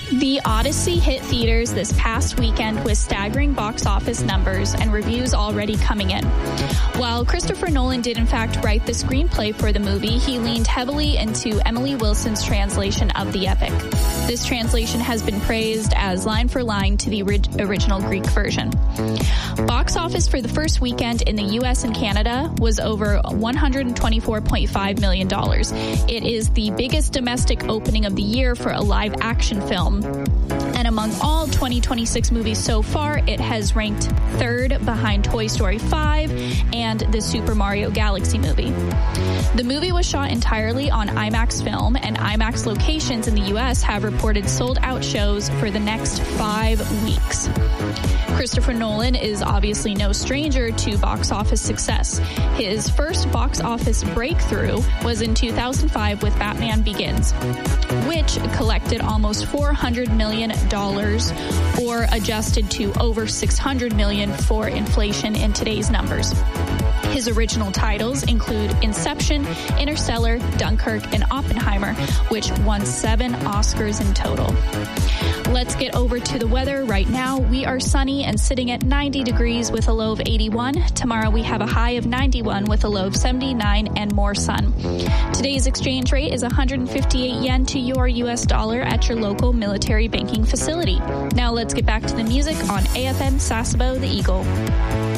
The Odyssey hit theaters this past weekend with staggering box office numbers and reviews already coming in. While Christopher Nolan did in fact write the screenplay for the movie, he leaned heavily into Emily Wilson's translation of the epic. This translation has been praised as line for line to the original Greek version. Box office for the first weekend in the U.S. and Canada was over $124.5 million. It is the biggest domestic opening of the year for a live-action film. And among all 2026 movies so far, it has ranked third behind Toy Story 5 and the Super Mario Galaxy movie. The movie was shot entirely on IMAX film, and IMAX locations in the U.S. have reported sold-out shows for the next 5 weeks. Christopher Nolan is obviously no stranger to box office success. His first box office breakthrough was in 2005 with Batman Begins, which collected almost $400 million, or adjusted to over $600 million for inflation in today's numbers. His original titles include Inception, Interstellar, Dunkirk, and Oppenheimer, which won 7 Oscars in total. Let's get over to the weather right now. We are sunny and sitting at 90 degrees with a low of 81. Tomorrow we have a high of 91 with a low of 79 and more sun. Today's exchange rate is 158 yen to your U.S. dollar at your local military banking facility. Now let's get back to the music on AFM Sasebo, the Eagle.